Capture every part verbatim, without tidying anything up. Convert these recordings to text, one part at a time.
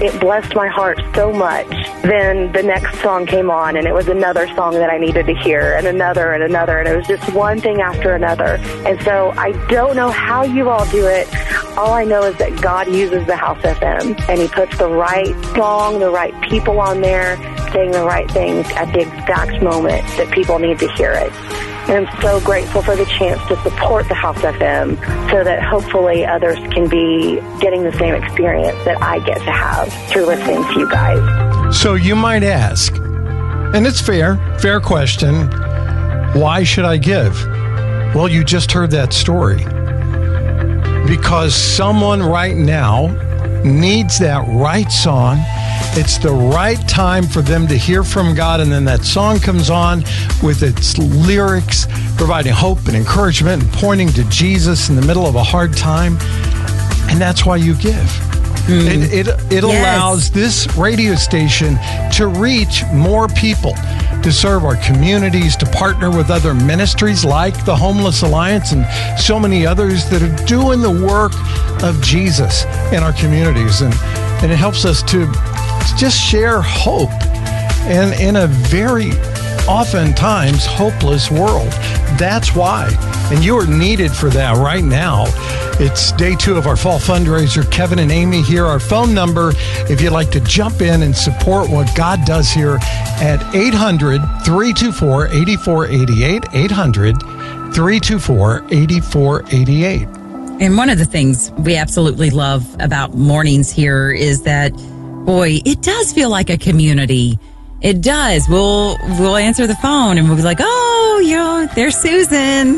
it blessed my heart so much. Then the next song came on, and it was another song that I needed to hear, and another and another, and it was just one thing after another. And so I don't know how you all do it. All I know is that God uses the House F M, and He puts the right song, the right people on there, saying the right things at the exact moment that people need to hear it. And I'm so grateful for the chance to support the House F M so that hopefully others can be getting the same experience that I get to have through listening to you guys. So you might ask, and it's fair, fair question, why should I give? Well, you just heard that story. Because someone right now needs that right song. It's the right time for them to hear from God, and then that song comes on with its lyrics, providing hope and encouragement and pointing to Jesus in the middle of a hard time. And that's why you give. Mm. It, it, it yes. allows this radio station to reach more people, to serve our communities, to partner with other ministries like the Homeless Alliance and so many others that are doing the work of Jesus in our communities. And, and it helps us to just share hope and in a very oftentimes hopeless world. That's why. And you are needed for that right now. It's day two of our fall fundraiser. Kevin and Amy here. Our phone number, if you'd like to jump in and support what God does here, at eight hundred, three two four, eight four eight eight, eight hundred, three two four, eight four eight eight. And one of the things we absolutely love about mornings here is that, boy, it does feel like a community. It does. We'll we'll answer the phone and we'll be like, oh, you know, there's Susan.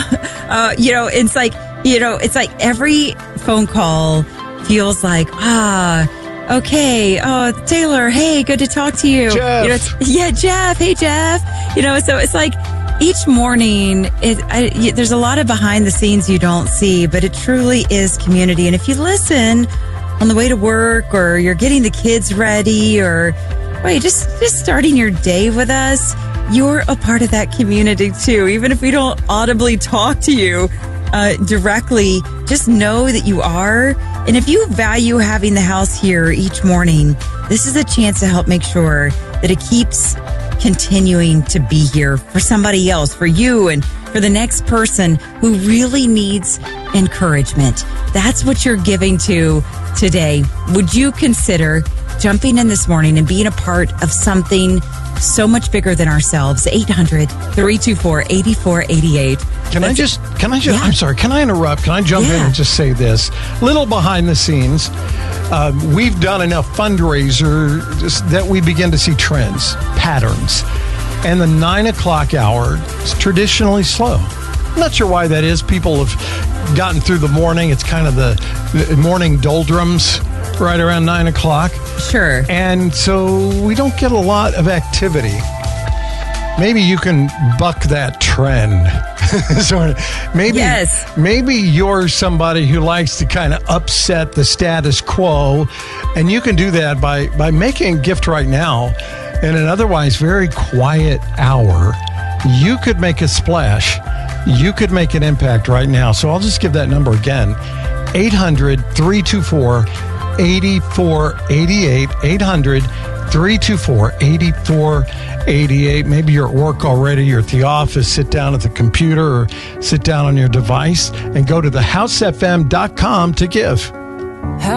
uh, you know, it's like, you know, it's like every phone call feels like, ah, okay. Oh, Taylor, hey, good to talk to you. Jeff. You know, it's, yeah, Jeff. Hey, Jeff. You know, so it's like each morning, it, I, there's a lot of behind the scenes you don't see, but it truly is community. And if you listen on the way to work, or you're getting the kids ready, or wait, just, just starting your day with us, you're a part of that community too. Even if we don't audibly talk to you uh, directly, just know that you are. And if you value having the house here each morning, this is a chance to help make sure that it keeps continuing to be here for somebody else, for you, and for the next person who really needs encouragement. That's what you're giving to today. Would you consider jumping in this morning and being a part of something so much bigger than ourselves? eight hundred, three two four, eight four eight eight. Can That's I just, can I just, yeah. I'm sorry, can I interrupt? Can I jump yeah. in and just say this? Little behind the scenes, uh, we've done enough fundraiser that we begin to see trends, patterns. And the nine o'clock hour is traditionally slow. I'm not sure why that is. People have gotten through the morning. It's kind of the, the morning doldrums right around nine o'clock. Sure. And so we don't get a lot of activity. Maybe you can buck that trend. so maybe, yes. maybe you're somebody who likes to kind of upset the status quo, and you can do that by, by making a gift right now in an otherwise very quiet hour. You could make a splash. You could make an impact right now. So I'll just give that number again. eight hundred, three two four, eight four eight eight. eight hundred, three two four, eight four eight eight. Maybe you're at work already, you're at the office, sit down at the computer or sit down on your device and go to the house f m dot com to give.